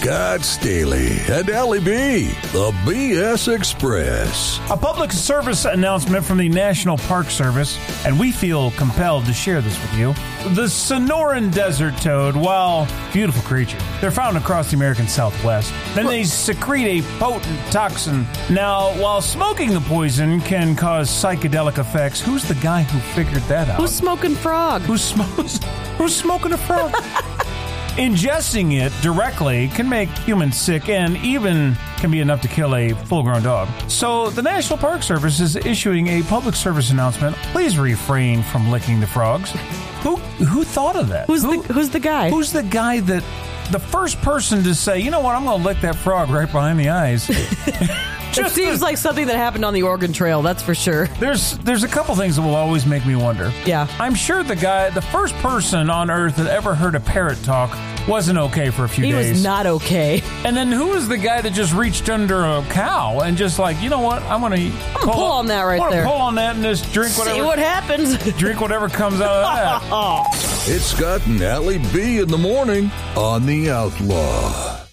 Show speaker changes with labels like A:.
A: Scott Staley and Allie B, the BS Express.
B: A public service announcement from the National Park Service, and we feel compelled to share this with you. The Sonoran desert toad, while beautiful creature, they're found across the American Southwest. Then they secrete a potent toxin. Now, while smoking the poison can cause psychedelic effects, who's the guy who figured that out?
C: Who's smoking frog?
B: Who's smoking a frog? Ingesting it directly can make humans sick and even can be enough to kill a full-grown dog. So the National Park Service is issuing a public service announcement. Please refrain from licking the frogs. Who thought of that?
C: Who's the guy?
B: Who's the guy that the first person to say, you know what, I'm going to lick that frog right behind the eyes?
C: It seems like something that happened on the Oregon Trail, that's for sure.
B: There's a couple things that will always make me wonder.
C: Yeah.
B: I'm sure the first person on Earth that ever heard a parrot talk wasn't okay for a few days.
C: He was not okay.
B: And then who was the guy that just reached under a cow and just like, you know what, I'm going to
C: pull on that right there.
B: Pull on that and just drink whatever.
C: See what happens.
B: Drink whatever comes out of that.
A: It's Scott and Allie B in the morning on The Outlaw.